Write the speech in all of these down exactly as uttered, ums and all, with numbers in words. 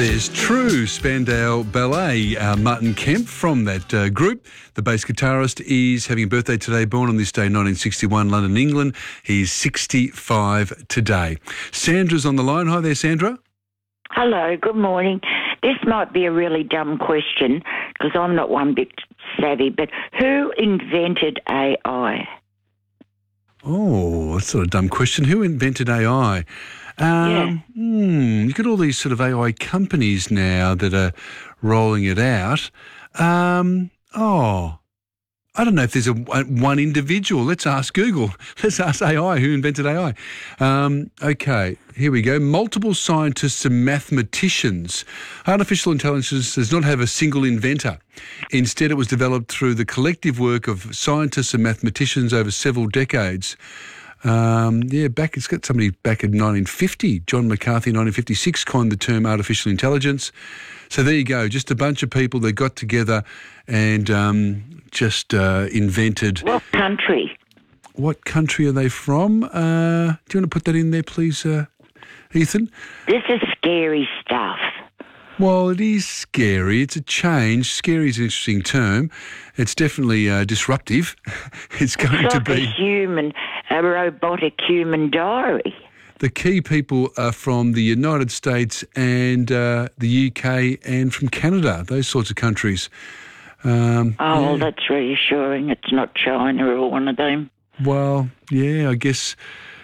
There's True, Spandau Ballet. Uh, Martin Kemp from that uh, group, the bass guitarist, is having a birthday today, born on this day, nineteen sixty-one, London, England. He's sixty-five today. Sandra's on the line. Hi there, Sandra. Hello, good morning. This might be a really dumb question because I'm not one bit savvy, but who invented A I? Oh, that's sort of a dumb question. Who invented A I? Um, Yeah. hmm, you've got all these sort of A I companies now that are rolling it out. Um, oh, I don't know if there's a one individual. Let's ask Google. Let's ask A I who invented A I. Um, okay, here we go. Multiple scientists and mathematicians. Artificial intelligence does not have a single inventor. Instead, it was developed through the collective work of scientists and mathematicians over several decades. Um, yeah, back it's got somebody back in nineteen fifty. John McCarthy, nineteen fifty-six, coined the term artificial intelligence. So there you go, just a bunch of people that got together and um, just uh, invented. What country? What country are they from? Uh, do you want to put that in there, please, uh, Ethan? This is scary stuff. Well, it is scary. It's a change. Scary is an interesting term. It's definitely uh, disruptive. It's going It's to like be... a human, a robotic human diary. The key people are from the United States and uh, the U K and from Canada, those sorts of countries. Um, Oh, yeah. well, that's reassuring. It's not China or one of them. Well, yeah, I guess...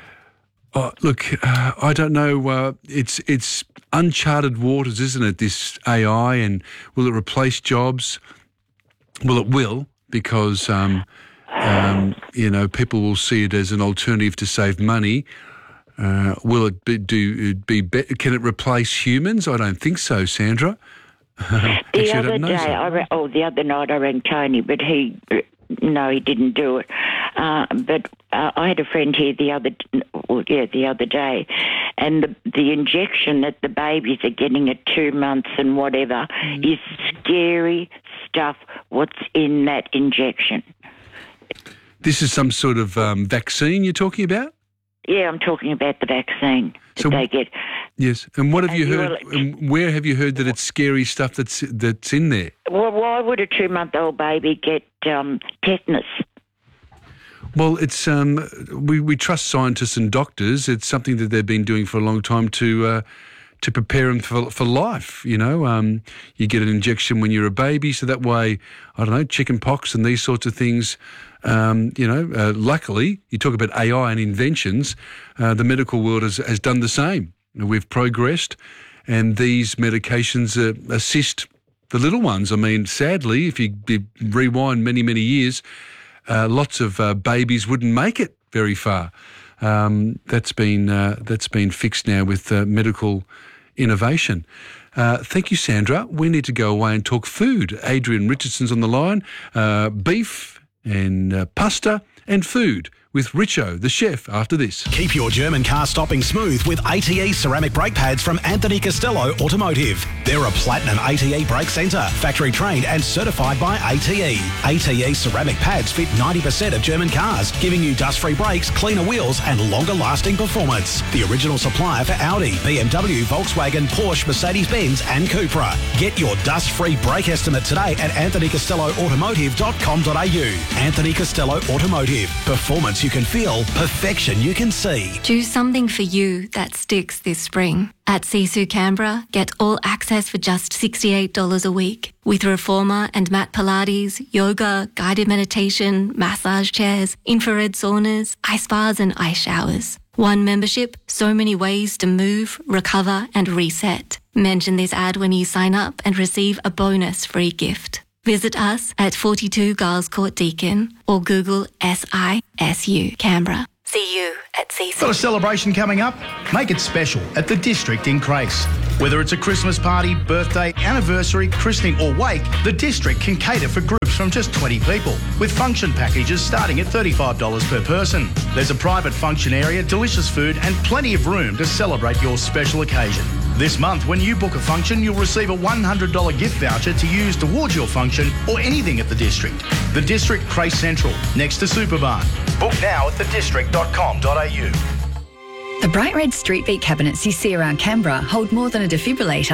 Oh, look, uh, I don't know. Uh, it's it's uncharted waters, isn't it, this A I, and will it replace jobs? Well, it will, because, um, um, you know, people will see it as an alternative to save money. Uh, will it be, do it be, be? Can it replace humans? I don't think so, Sandra. The Actually, I other don't know, day, so. I ra- oh, the other night I rang Tony, but he, no, he didn't do it. Uh, but uh, I had a friend here the other, well, yeah, the other day, and the the injection that the babies are getting at two months and whatever Mm. is scary stuff. What's in that injection? This is some sort of um, vaccine you're talking about? Yeah, I'm talking about the vaccine that So- they get. Yes. And what have And you you heard? will- and where have you heard that it's scary stuff that's that's in there? Well, why would a two-month-old baby get um, tetanus? Well, it's um, we we trust scientists and doctors. It's something that they've been doing for a long time to uh, to prepare them for for life. You know, um, you get an injection when you're a baby, so that way, I don't know, chicken pox and these sorts of things. Um, you know, uh, luckily, you talk about A I and inventions. Uh, the medical world has has done the same. We've progressed, and these medications uh, assist the little ones. I mean, sadly, if you, you rewind many many years. Uh, lots of uh, babies wouldn't make it very far. Um, that's been uh, that's been fixed now with uh, medical innovation. Uh, thank you, Sandra. We need to go away and talk food. Adrian Richardson's on the line. Uh, beef and uh, pasta and food with Richo, the chef, after this. Keep your German car stopping smooth with A T E ceramic brake pads from Anthony Costello Automotive. They're a platinum A T E brake centre, factory trained and certified by A T E. A T E ceramic pads fit ninety percent of German cars, giving you dust-free brakes, cleaner wheels and longer-lasting performance. The original supplier for Audi, B M W, Volkswagen, Porsche, Mercedes-Benz and Cupra. Get your dust-free brake estimate today at anthony costello automotive dot com dot a u. Anthony Costello Automotive. Performance you can feel, perfection you can see. Do something for you that sticks this spring. At Sisu Canberra, get all access for just sixty-eight dollars a week. With reformer and mat Pilates, yoga, guided meditation, massage chairs, infrared saunas, ice baths and ice showers. One membership, so many ways to move, recover and reset. Mention this ad when you sign up and receive a bonus free gift. Visit us at forty-two Giles Court Deakin or Google S I S U Canberra. See you at C C. Got a celebration coming up? Make it special at the District in Crace. Whether it's a Christmas party, birthday, anniversary, christening or wake, the District can cater for groups from just twenty people, with function packages starting at thirty-five dollars per person. There's a private function area, delicious food and plenty of room to celebrate your special occasion. This month, when you book a function, you'll receive a one hundred dollars gift voucher to use towards your function or anything at the District. The District Crace Central, next to Superbarn. Book now at the district dot com dot a u. The bright red street beat cabinets you see around Canberra hold more than a defibrillator.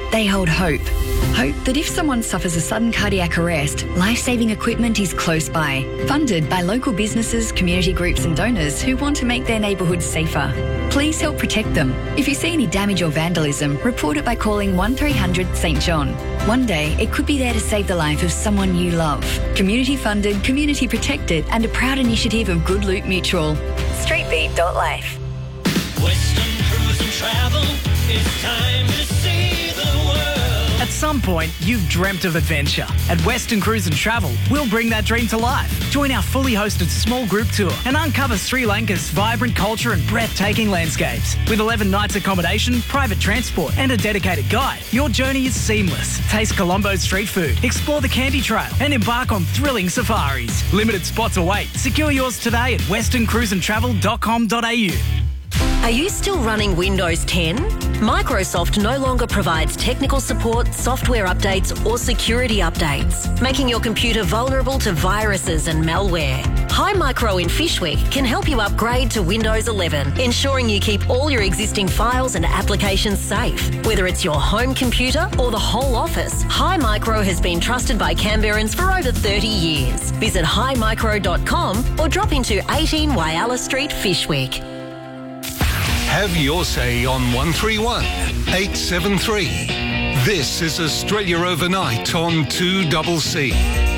They hold hope. Hope that if someone suffers a sudden cardiac arrest, life-saving equipment is close by. Funded by local businesses, community groups and donors who want to make their neighbourhoods safer. Please help protect them. If you see any damage or vandalism, report it by calling one three hundred St John. One day, it could be there to save the life of someone you love. Community funded, community protected and a proud initiative of Good Loot Mutual. streetbeat dot life. Western Cruise and Travel, it's time to see the world. At some point, you've dreamt of adventure. At Western Cruise and Travel, we'll bring that dream to life. Join our fully hosted small group tour and uncover Sri Lanka's vibrant culture and breathtaking landscapes. With eleven nights accommodation, private transport and a dedicated guide, your journey is seamless. Taste Colombo's street food, explore the Candy Trail and embark on thrilling safaris. Limited spots await. Secure yours today at western cruise and travel dot com dot a u. Are you still running Windows ten? Microsoft no longer provides technical support, software updates or security updates, making your computer vulnerable to viruses and malware. Hi Micro in Fishwick can help you upgrade to Windows eleven, ensuring you keep all your existing files and applications safe. Whether it's your home computer or the whole office, Hi Micro has been trusted by Canberrans for over thirty years. Visit hi micro dot com or drop into eighteen Wyalla Street, Fishwick. Have your say on one three one eight seven three. This is Australia Overnight on two C C.